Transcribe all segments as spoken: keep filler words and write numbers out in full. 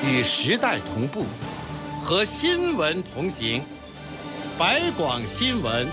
与时代同步，和新闻同行。百广新闻。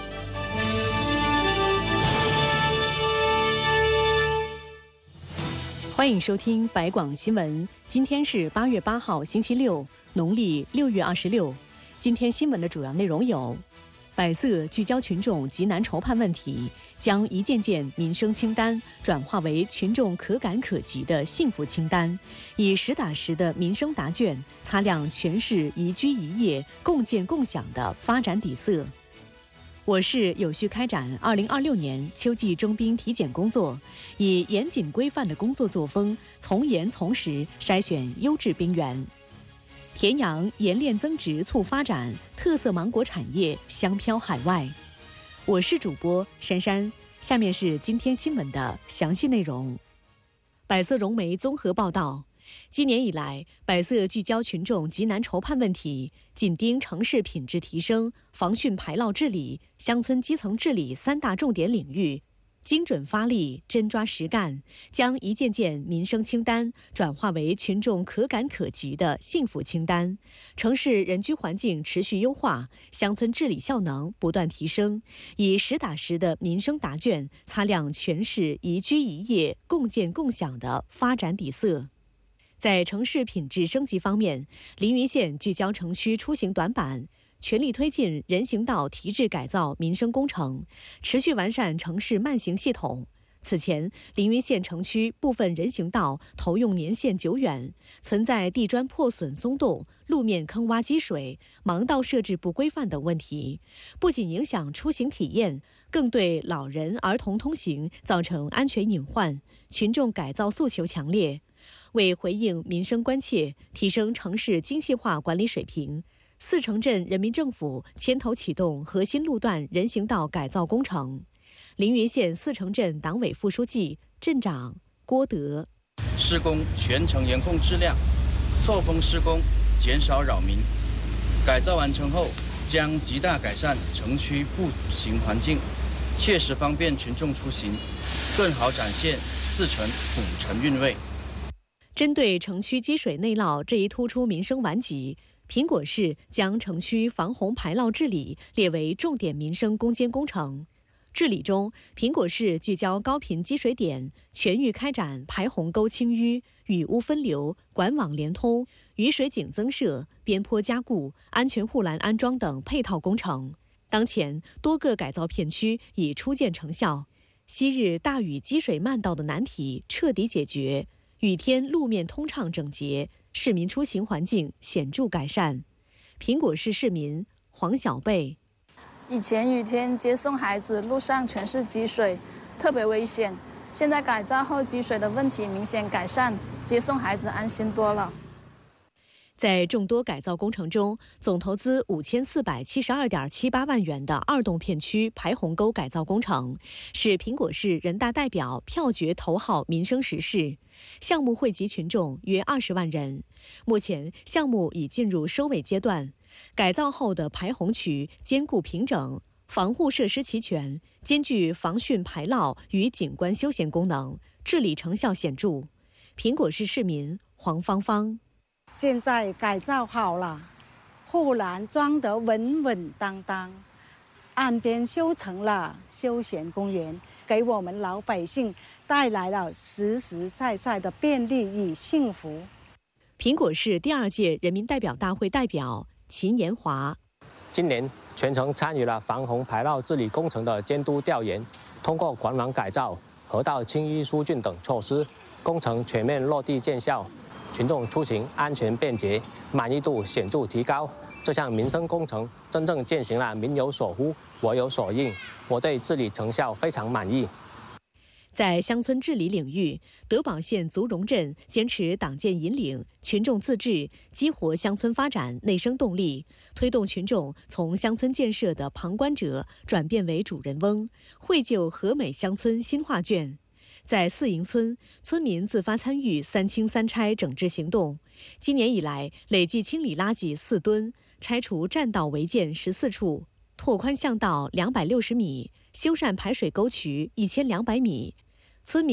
欢迎收听百广新闻。今天是八月八号，星期六，农历六月二十六。今天新闻的主要内容有：百色聚焦群众急难愁盼问题，将一件件民生清单转化为群众可感可及的幸福清单，以实打实的民生答卷擦亮全市宜居宜业共建共享的发展底色。我市有序开展二零二六年秋季征兵体检工作，以严谨规范的工作作风，从严从实筛选优质兵员。田阳冶炼增值促发展，特色芒果产业香飘海外。我是主播珊珊，下面是今天新闻的详细内容。百色融媒综合报道，今年以来，百色聚焦群众急难愁盼问题，紧盯城市品质提升、防汛排涝治理、乡村基层治理三大重点领域，精准发力，真抓实干，将一件件民生清单转化为群众可感可及的幸福清单，城市人居环境持续优化，乡村治理效能不断提升，以实打实的民生答卷擦亮全市宜居宜业共建共享的发展底色。在城市品质升级方面，凌云县聚焦城区出行短板，全力推进人行道提质改造民生工程，持续完善城市慢行系统。此前，凌云县城区部分人行道投用年限久远，存在地砖破损松动、路面坑洼积水、盲道设置不规范等问题，不仅影响出行体验，更对老人、儿童通行造成安全隐患，群众改造诉求强烈。为回应民生关切，提升城市精细化管理水平，四城镇人民政府牵头启动核心路段人行道改造工程。凌云县四城镇党委副书记、镇长郭德： 施工全程严控质量，错峰施工，减少扰民。改造完成后，将极大改善城区步行环境，切实方便群众出行，更好展现四城古城韵味。 针对城区积水内涝这一突出民生顽疾，苹果市将城区防洪排涝治理列为重点民生攻坚工程。治理中，苹果市聚焦高频积水点，全域开展排洪沟清淤、雨污分流、管网连通、雨水井增设、边坡加固、安全护栏安装等配套工程。当前，多个改造片区已初见成效，昔日大雨积水漫道的难题彻底解决。雨天路面通畅整洁，市民出行环境显著改善。苹果市市民黄小贝： 以前雨天接送孩子，路上全是积水，特别危险。现在改造后，积水的问题明显改善，接送孩子安心多了。 在众多改造工程中，总投资五千四百七十二点七八万元的二洞片区排洪沟改造工程，是苹果市人大代表票决头号民生实事。项目惠及群众约二十万人。目前，项目已进入收尾阶段。改造后的排洪渠坚固平整，防护设施齐全，兼具防汛排涝与景观休闲功能，治理成效显著。苹果市市民黄芳芳： 现在改造好了，护栏装得稳稳当当，岸边修成了休闲公园，给我们老百姓带来了实实在在的便利与幸福。 苹果市第二届人民代表大会代表秦延华： 今年全程参与了防洪排涝治理工程的监督调研，通过管网改造、河道清淤疏浚等措施，工程全面落地见效，群众出行安全便捷，满意度显著提高。这项民生工程真正践行了民有所呼，我有所应，我对治理成效非常满意。 在乡村治理领域，德保县足荣镇坚持党建引领、群众自治，激活乡村发展内生动力，推动群众从乡村建设的旁观者转变为主人翁，绘就和美乡村新画卷。在四营村，村民自发参与三清三拆整治行动，今年以来累计清理垃圾四吨，拆除占道违建十四处，拓宽巷道两百六十米，修缮排水沟渠一千两百米。村民